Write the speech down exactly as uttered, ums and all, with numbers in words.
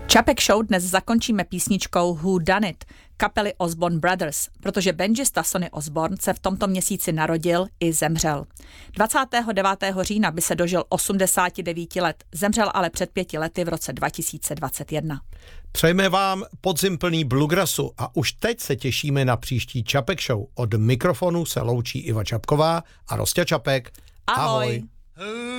Čapek Show dnes zakončíme písničkou Who Done It kapely Osborne Brothers, protože benžista Sonny Osborne se v tomto měsíci narodil i zemřel. dvacátého devátého října by se dožil osmdesáti devíti let, zemřel ale před pěti lety v roce dva tisíce dvacet jedna. Přejeme vám podzim plný bluegrassu a už teď se těšíme na příští Čapek Show. Od mikrofonu se loučí Iva Čapková a Rosťa Čapek. Ahoj. Ahoj.